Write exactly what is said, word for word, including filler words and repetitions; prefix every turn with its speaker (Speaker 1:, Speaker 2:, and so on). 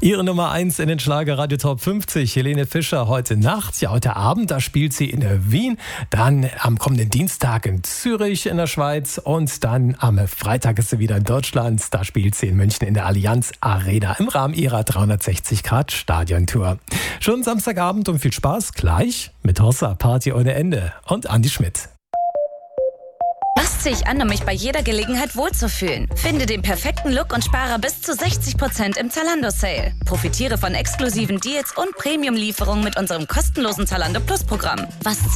Speaker 1: Ihre Nummer eins in den Schlager-Radio Top fünfzig, Helene Fischer, heute Nacht. Ja, heute Abend, da spielt sie in Wien. Dann am kommenden Dienstag in Zürich in der Schweiz. Und dann am Freitag ist sie wieder in Deutschland. Da spielt sie in München in der Allianz Arena im Rahmen ihrer dreihundertsechzig Grad Stadiontour. Schon Samstagabend und viel Spaß gleich mit Hossa, Party ohne Ende und Andi Schmidt.
Speaker 2: Was ziehe ich an, um mich bei jeder Gelegenheit wohlzufühlen? Finde den perfekten Look und spare bis zu sechzig Prozent im Zalando-Sale. Profitiere von exklusiven Deals und Premium-Lieferungen mit unserem kostenlosen Zalando Plus-Programm. Was